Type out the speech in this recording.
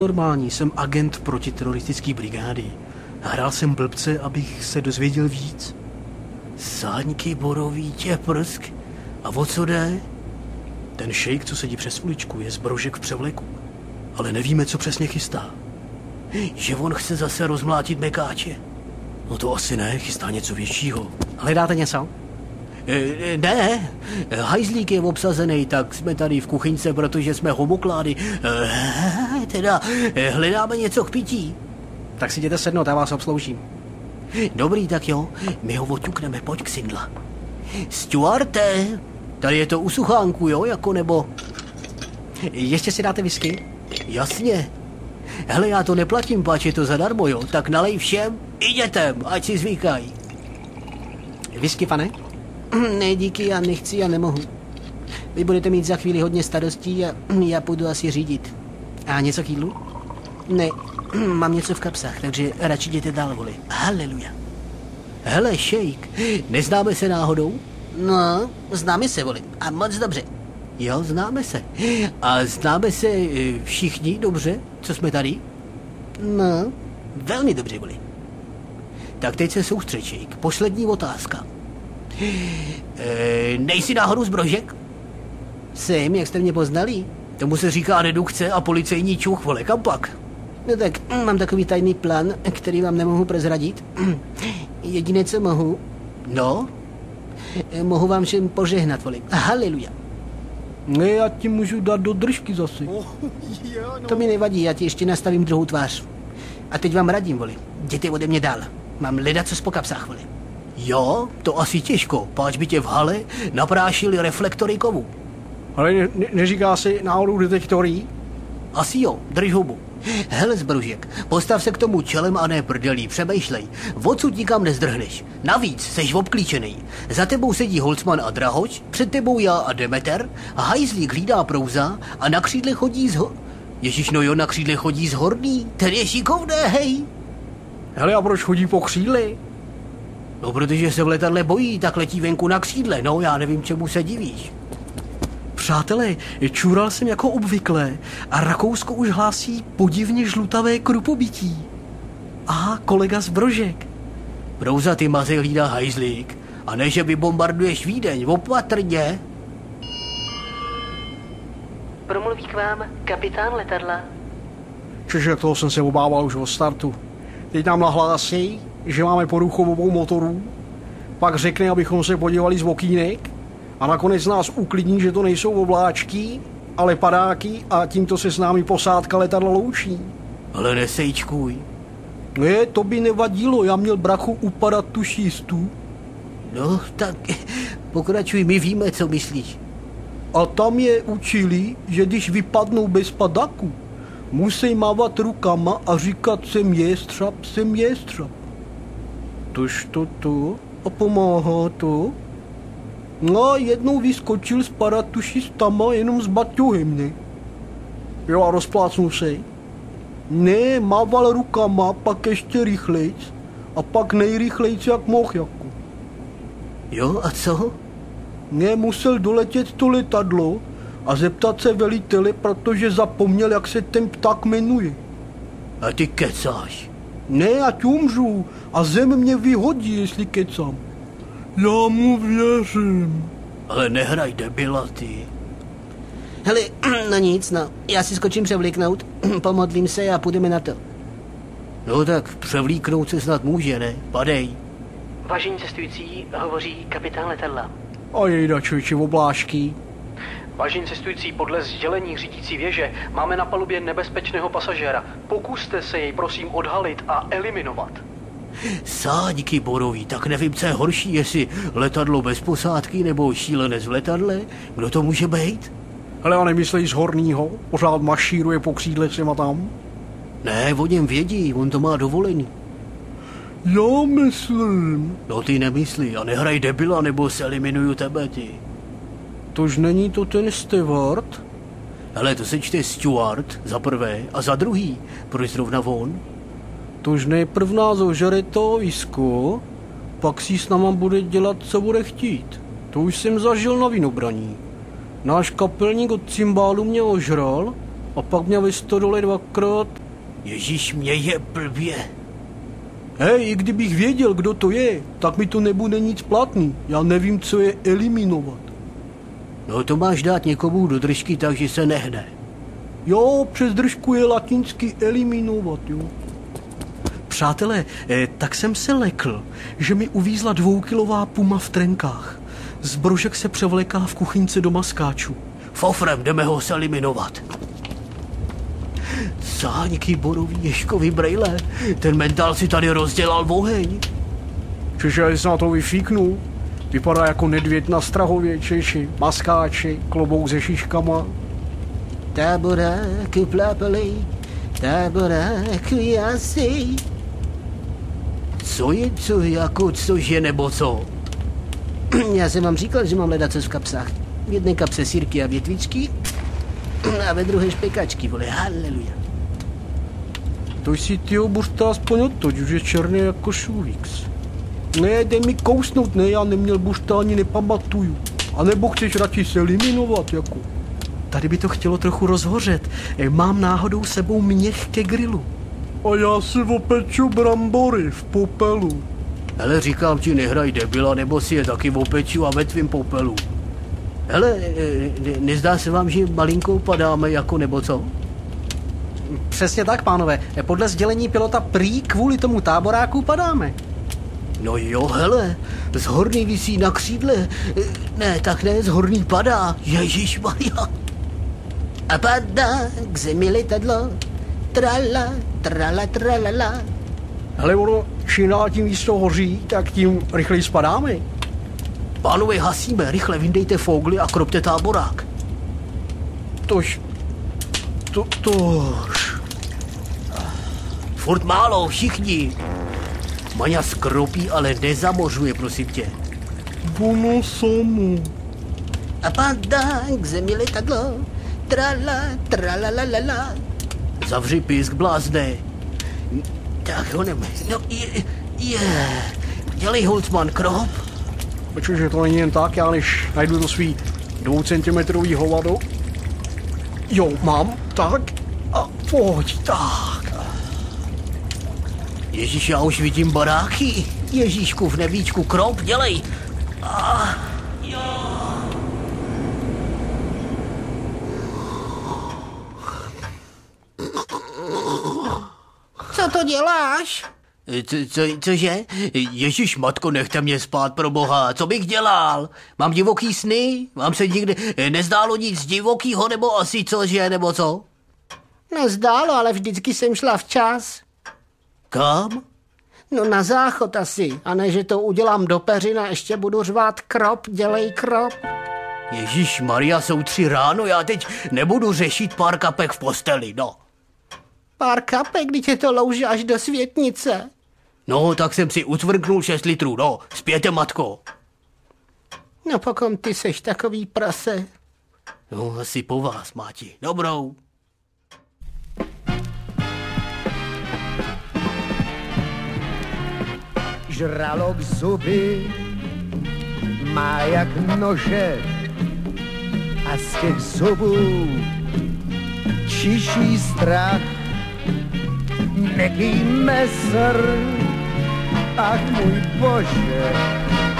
Normální, jsem agent protiteroristické brigády. Hrál jsem blbce, abych se dozvěděl víc. Sáňky borový tě prsk. A o co jde? Ten šejk, co sedí přes uličku, je zbrožek v převleku. Ale nevíme, co přesně chystá. Že on chce zase rozmlátit mekáče. No to asi ne, chystá něco většího. Hledáte něco? Ne, hajzlík je obsazený, tak jsme tady v kuchyňce, protože jsme homoklády. Hledáme něco k pití. Tak si jděte sednout, já vás obsloužím. Dobrý, tak jo, my ho oťukneme, pojď k Sindla. Stuarte, tady je to u suchánku, jo, jako nebo... Ještě si dáte whisky? Jasně. Hele, já to neplatím, páč je to zadarmo, jo, tak nalej všem i dětem, ať si zvykají. Whisky, pane? Ne, díky, já nechci, já nemohu. Vy budete mít za chvíli hodně starostí a já půjdu asi řídit. A něco k jídlu? Ne, mám něco v kapsách, takže radši jděte dál, voli. Haleluja. Hele, šejk, neznáme se náhodou? No, známe se, voli, a moc dobře. Jo, známe se. A známe se všichni dobře, co jsme tady? No, velmi dobře, voli. Tak teď se soustřeď, šejk. Poslední otázka. Nejsi náhodou zbrožek? Jsem, jak jste mě poznali? Tomu se říká redukce a policejní čuch, vole, kam pak? No tak, mám takový tajný plán, který vám nemohu prozradit. Jediné, co mohu, no, mohu vám všem požehnat, vole. Haleluja. Ne, já ti můžu dát do držky zase. To mi nevadí, já ti ještě nastavím druhou tvář. A teď vám radím, vole, jděte ode mě dál. Mám ledacos po kapsách, vole. Jo, to asi těžko, páč by tě v hale naprášili reflektory kovu. Ale neříká si náhodou detektory? Asi jo, drž hubu. Hele, zbružek, postav se k tomu čelem a ne prdelí, přemýšlej. Odsud nikam nezdrhneš. Navíc seš obklíčenej. Za tebou sedí Holcman a Drahoč, před tebou já a Demeter, a hajzlík hlídá prouza a na křídle chodí Ježiš, no jo, na křídle chodí zhorný, ten je šikovný, hej. Hele, a proč chodí po křídli? No, protože se v letadle bojí, tak letí venku na křídle, no, já nevím, čemu se divíš. Přátelé, čural jsem jako obvykle a Rakousko už hlásí podivně žlutavé krupobytí. Aha, kolega Zbrožek. Brouza, ty maze hlídá hajzlík. A ne, že vybombarduješ Vídeň, opatrně. Promluví k vám kapitán letadla. Čeže, toho jsem se obával už od startu. Teď nám nahlásí, že máme poruchu obou motorů, pak řekne, abychom se podívali z okýnek a nakonec nás uklidní, že to nejsou obláčky, ale padáky a tímto se s námi posádka letadla loučí. Ale nesejčkuj. Ne, to by nevadilo, já měl brachu upadat tu šistu. No, tak pokračuj, my víme, co myslíš. A tam je učili, že když vypadnou bez padáku, musí mávat rukama a říkat jsem jestřab. Tož to a pomáhá to. No a jednou vyskočil z paratušistama jenom s baťohem, ne? Jo, a rozplácnul se. Ne, mával rukama, pak ještě rychlejc a pak nejrychlejc jak mohl jako. Jo, a co? Ne, musel doletět to letadlo a zeptat se velitele, protože zapomněl, jak se ten pták jmenuje. A ty kecáš? Ne, ať umřu a zem mě vyhodí, jestli kecám. Já mu věřím. Ale nehraj debila, ty. Hele, no nic, no. Já si skočím převlíknout, pomodlím se a půjdeme na to. No tak převlíknout se snad může, ne? Padej. Vážení cestující, hovoří kapitán letadla. A jejda, člověče, oblášky. Vážení cestující, podle sdělení řídící věže máme na palubě nebezpečného pasažéra. Pokuste se jej prosím odhalit a eliminovat. Sáďky borový, tak nevím, co je horší, jestli letadlo bez posádky nebo šílenec v letadle. Kdo to může být? Ale a nemyslej z hornýho, pořád mašíruje po křídle sem a tam. Ne, o něm vědí, on to má dovolený. Já myslím. No ty nemyslí a nehraj debila, nebo se eliminuju tebe, ty. Tož není to ten steward? Hele, to se čte Stuart za prvé a za druhý. Proč zrovna on? Tož nejprv nás ožere to visko, pak si s náma bude dělat, co bude chtít. To už jsem zažil na Vinobraní. Náš kapelník od cymbálu mě ožral A pak mě ve stodole 2krát. Ježíš, mě je blbě. Hej, i kdybych věděl, kdo to je, tak mi to nebude nic platný. Já nevím, co je eliminovat. No to máš dát někomu do držky, takže se nehne. Jo, přes držku je latinsky eliminovat, jo. Přátelé, tak jsem se lekl, že mi uvízla 2kilová puma v trenkách. Zbrožek se převléká v kuchyňce do maskáčů. Fofrem, jdeme ho eliminovat. Sáňky, borový, ješkový brejle. Ten mentál si tady rozdělal oheň. Čiže se na to vyfíknul. Vypadá jako nedvěd na Strahově, Češi, maskáči, klobouk se šiškama. Táboráku plápali, táboráku jasy. Co je, cože nebo co? Já jsem vám říkal, že mám ledace v kapsách. V jedné kapse sýrky a větvičky a ve druhé špekačky, vole, haleluja. To si ty buřta aspoň odtoď, už je černý jako šulíks. Ne, dej mi kousnout, ne, já neměl buřta ani nepamatuju. A nebo chceš radši se eliminovat, jako? Tady by to chtělo trochu rozhořet. Mám náhodou sebou měch ke grilu. A já si opeču brambory v popelu. Hele, říkám ti, nehraj debila, nebo si je taky opeču a ve tvým popelu. Hele, nezdá se vám, že malinkou padáme, jako nebo co? Přesně tak, pánové. Podle sdělení pilota prý kvůli tomu táboráku padáme. No jo, hele, z horný visí na křídle. Ne, tak ne, z horný padá. Ježišmarja. A padá k zemi letadlo, trala, trala, tralala. Hele, ono, čím dál tím víc to hoří, tak tím rychleji spadáme. Pánové, hasíme, rychle vyndejte fogly a kropte táborák. Tož. Furt málo, všichni. Maňa skropí, ale nezamořuje, prosím tě. Ono samo. A padá k zemi letadlo, trala, tralalalala. Zavři pisk, blázne. Tak ho neme. No, je. Dělej, Holcman, krop. Počkej, že to není jen tak, já než najdu to svý 2centimetrový hovado. Jo, mám, tak. A pojď, tak. Ježíš, já už vidím baráky. Ježíšku, v nebíčku, krop, dělej. Co to děláš? Cože? Ježíš, matko, nechte mě spát, pro boha. Co bych dělal? Mám divoký sny? Vám se nikdy nezdálo nic divokýho, nebo asi cože, nebo co? Nezdálo, ale vždycky jsem šla včas. Kam? No na záchod asi, a ne, že to udělám do peřin a ještě budu řvát krop, dělej krop. Ježíš Maria, jsou 3 ráno, já teď nebudu řešit pár kapek v posteli, no. Pár kapek, když je to louže až do světnice. No, tak jsem si ucvrknul 6 litrů, no, zpěte, matko. No pokom ty seš takový prase. No, asi po vás, máti. Dobrou. Žralok zuby má jak nože a z těch zubů čiší strach. Neký mesr, ach můj Bože,